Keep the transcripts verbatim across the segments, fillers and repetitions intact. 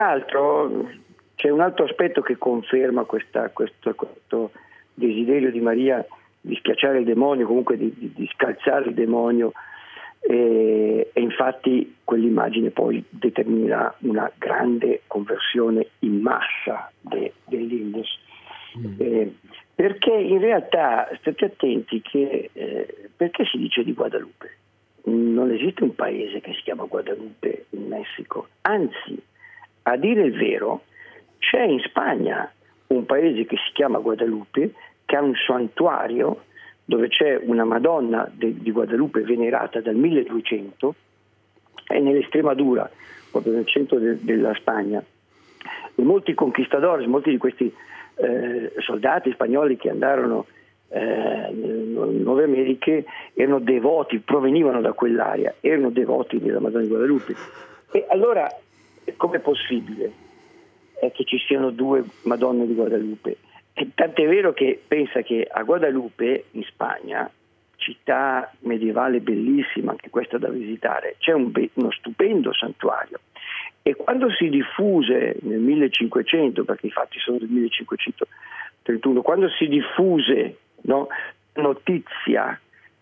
altro c'è un altro aspetto che conferma questa, questo, questo desiderio di Maria di schiacciare il demonio, comunque di, di, di scalzare il demonio, e, e infatti quell'immagine poi determina una grande conversione in massa de, dell'Indus. Mm. Eh, perché in realtà state attenti che eh, perché si dice di Guadalupe? Non esiste un paese che si chiama Guadalupe in Messico, anzi, a dire il vero, c'è in Spagna un paese che si chiama Guadalupe, che ha un santuario dove c'è una Madonna de, di Guadalupe venerata dal milleduecento, è nell'Estremadura, proprio nel centro de, della Spagna. E molti conquistadores, molti di questi eh, soldati spagnoli che andarono eh, nelle Nuove Americhe erano devoti, provenivano da quell'area, erano devoti della Madonna di Guadalupe. E allora com'è possibile è che ci siano due Madonne di Guadalupe? E tant'è vero che pensa che a Guadalupe, in Spagna, città medievale bellissima, anche questa da visitare, c'è un be- uno stupendo santuario. E quando si diffuse nel millecinquecento, perché i fatti sono del millecinquecentotrentuno, quando si diffuse, no, notizia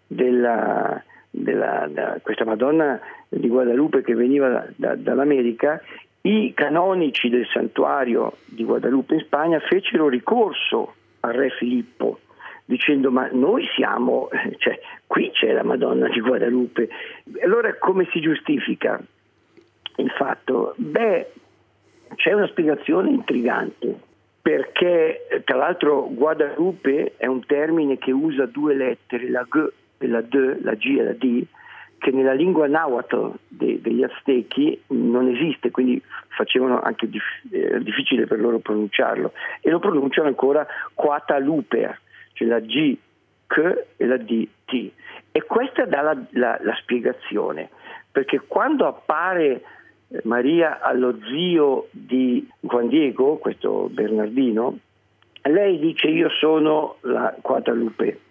della, della da questa Madonna di Guadalupe che veniva da, da, dall'America, i canonici del santuario di Guadalupe in Spagna fecero ricorso al re Filippo dicendo: ma noi siamo, cioè qui c'è la Madonna di Guadalupe. Allora come si giustifica il fatto? Beh, c'è una spiegazione intrigante, perché tra l'altro Guadalupe è un termine che usa due lettere, la G e la D, la G e la D, che nella lingua nahuatl de, degli Aztechi non esiste, quindi facevano anche dif- eh, difficile per loro pronunciarlo, e lo pronunciano ancora Quataluper, cioè la G, K e la D, T. E questa dà la, la, la spiegazione, perché quando appare Maria allo zio di Juan Diego, questo Bernardino, lei dice: io sono la Guadalupe,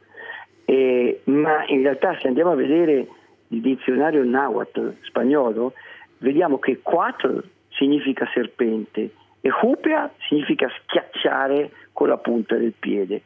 e, ma in realtà se andiamo a vedere il dizionario nahuatl spagnolo, vediamo che Quatl significa serpente e Hupea significa schiacciare con la punta del piede.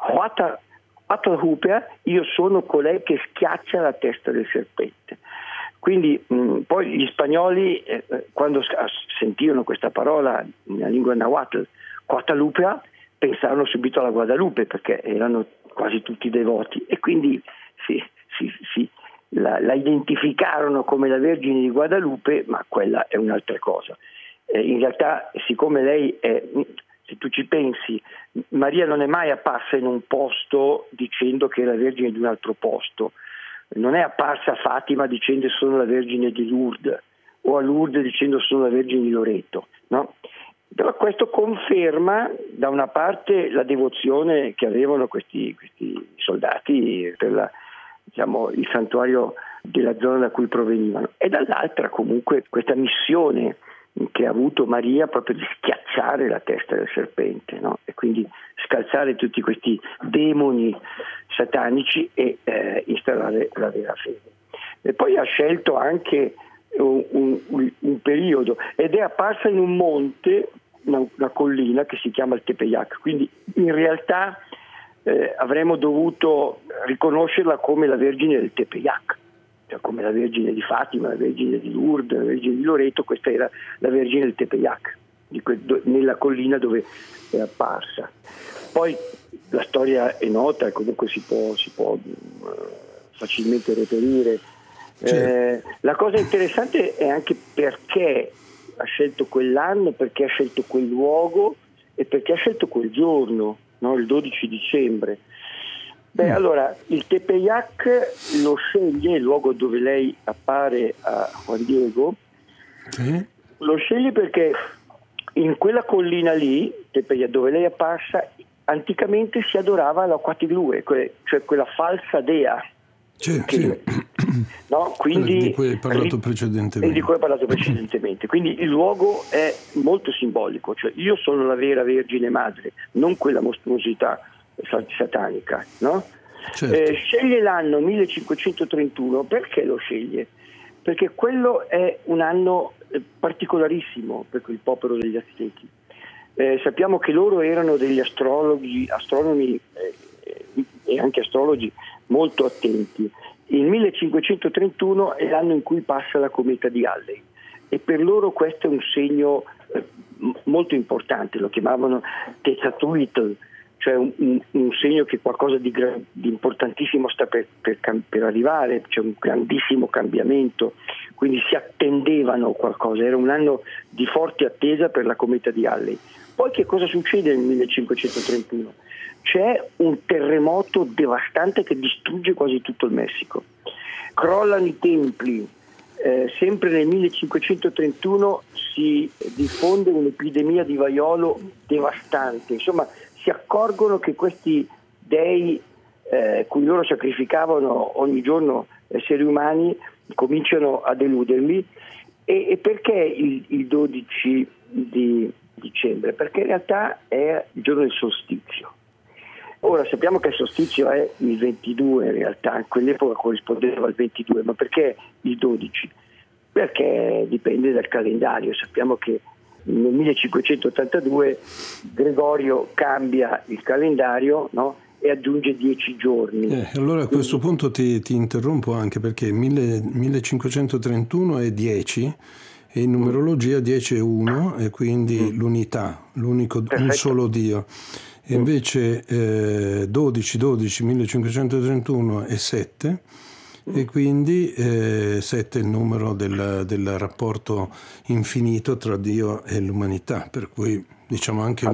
Quatl Hupea, io sono colei che schiaccia la testa del serpente. Quindi mh, poi gli spagnoli eh, quando sentirono questa parola nella lingua nahuatl, Quatalupea, pensarono subito alla Guadalupe, perché erano quasi tutti devoti, e quindi si, si, si La, la identificarono come la Vergine di Guadalupe, ma quella è un'altra cosa. Eh, in realtà, siccome lei è, se tu ci pensi, Maria non è mai apparsa in un posto dicendo che è la Vergine di un altro posto, non è apparsa a Fatima dicendo sono la Vergine di Lourdes, o a Lourdes dicendo sono la Vergine di Loreto, no? Però questo conferma da una parte la devozione che avevano questi, questi soldati per la, diciamo, il santuario della zona da cui provenivano, e dall'altra comunque questa missione che ha avuto Maria proprio di schiacciare la testa del serpente, no? E quindi scalzare tutti questi demoni satanici e eh, instaurare la vera fede. E poi ha scelto anche un, un, un periodo, ed è apparsa in un monte, una, una collina che si chiama il Tepeyac, quindi in realtà Eh, avremmo dovuto riconoscerla come la Vergine del Tepeyac, cioè come la Vergine di Fatima, la Vergine di Lourdes, la Vergine di Loreto. Questa era la Vergine del Tepeyac, di que- do- nella collina dove è apparsa. Poi la storia è nota e comunque si può, si può uh, facilmente reperire. Eh, la cosa interessante è anche perché ha scelto quell'anno, perché ha scelto quel luogo e perché ha scelto quel giorno, no? Il dodici dicembre. Beh, mm. allora il Tepeyac lo sceglie, il luogo dove lei appare a Juan Diego, sì. Lo sceglie perché in quella collina lì, Tepeyac, dove lei è apparsa, anticamente si adorava la Quatiglue, cioè quella falsa dea. Sì, che, sì. No? Quindi, di cui hai parlato precedentemente. Di cui hai parlato precedentemente. Quindi il luogo è molto simbolico, cioè io sono la vera Vergine Madre, non quella mostruosità satanica, no? Certo. Eh, sceglie l'anno millecinquecentotrentuno. Perché lo sceglie? Perché quello è un anno eh, particolarissimo per il popolo degli Aztechi. Eh, sappiamo che loro erano degli astrologi, astronomi eh, e anche astrologi molto attenti. Il millecinquecentotrentuno è l'anno in cui passa la cometa di Halley e per loro questo è un segno eh, molto importante, lo chiamavano Tetzathuitl, cioè un, un, un segno che qualcosa di, gra- di importantissimo sta per, per, per arrivare, c'è un grandissimo cambiamento, quindi si attendevano qualcosa, era un anno di forte attesa per la cometa di Halley. Poi che cosa succede nel millecinquecentotrentuno? C'è un terremoto devastante che distrugge quasi tutto il Messico. Crollano i templi, eh, sempre nel millecinquecentotrentuno si diffonde un'epidemia di vaiolo devastante. Insomma, si accorgono che questi dei eh, cui loro sacrificavano ogni giorno esseri umani cominciano a deluderli. E, e perché il, il dodici di dicembre? Perché in realtà è il giorno del solstizio. Ora sappiamo che il solstizio è il ventidue, in realtà in quell'epoca corrispondeva al ventidue, ma perché il dodici? Perché dipende dal calendario. Sappiamo che nel millecinquecentottantadue Gregorio cambia il calendario, no? E aggiunge dieci giorni. Eh, allora a questo Quindi... punto ti, ti interrompo anche perché mille, millecinquecentotrentuno è dieci e in numerologia dieci è uno e quindi mm. l'unità, l'unico, un solo Dio. E invece eh, dodici, dodici, millecinquecentotrentuno è sette e quindi eh, sette è il numero del, del rapporto infinito tra Dio e l'umanità, per cui diciamo anche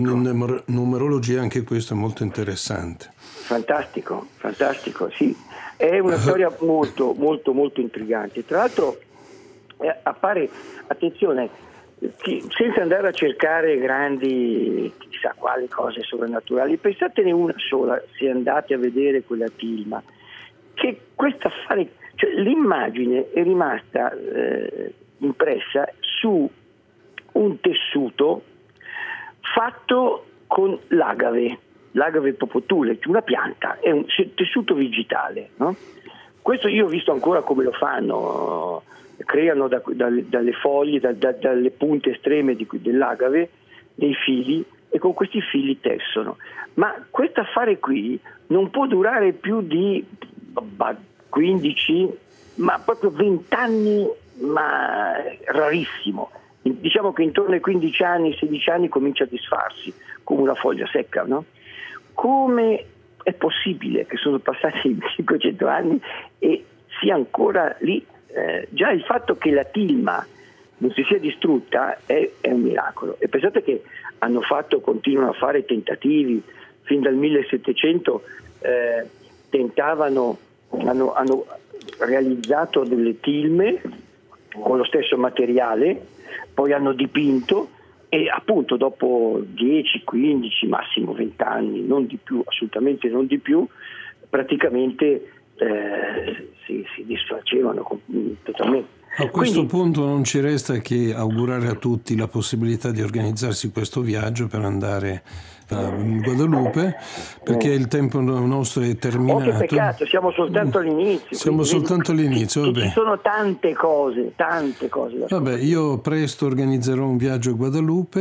in numerologia anche questo è molto interessante. Fantastico, fantastico, sì. È una storia molto, molto, molto intrigante. Tra l'altro eh, appare, attenzione, senza andare a cercare grandi chissà quali cose sovrannaturali, pensatene una sola se andate a vedere quella Tilma, che questo affare, cioè l'immagine è rimasta eh, impressa su un tessuto fatto con l'agave, l'agave popotule, una pianta, è un tessuto vegetale, no? Questo io ho visto ancora come lo fanno, creano da, da, dalle foglie, da, da, dalle punte estreme di, dell'agave dei fili e con questi fili tessono. Ma questo affare qui non può durare più di quindici, ma proprio venti anni, ma rarissimo. Diciamo che intorno ai quindici anni, sedici anni comincia a disfarsi come una foglia secca, no? Come è possibile che sono passati cinquecento anni e sia ancora lì? Eh, già il fatto che la tilma non si sia distrutta è, è un miracolo. E pensate che hanno fatto, continuano a fare tentativi fin dal millesettecento, eh, tentavano, hanno, hanno realizzato delle tilme con lo stesso materiale, poi hanno dipinto e appunto dopo dieci, quindici, massimo venti anni, non di più, assolutamente non di più, praticamente eh, si, si disfacevano totalmente. A questo Quindi, punto non ci resta che augurare a tutti la possibilità di organizzarsi questo viaggio per andare in Guadalupe, perché il tempo nostro è terminato. Oh, che peccato, siamo soltanto all'inizio. Siamo soltanto all'inizio, vabbè. Ci sono tante cose, tante cose da Vabbè, io presto organizzerò un viaggio a Guadalupe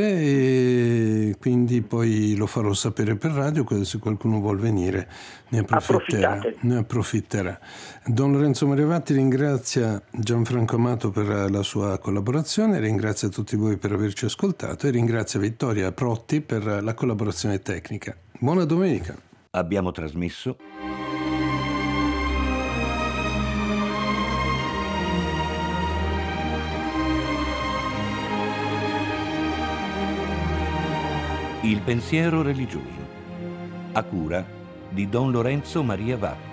e quindi poi lo farò sapere per radio, se qualcuno vuol venire ne approfitterà. Ne approfitterà. Don Lorenzo Mariavatti ringrazia Gianfranco Amato per la sua collaborazione, ringrazia tutti voi per averci ascoltato e ringrazia Vittoria Protti per la collaborazione tecnica. Buona domenica. Abbiamo trasmesso Il pensiero religioso, a cura di Don Lorenzo Mariavatti.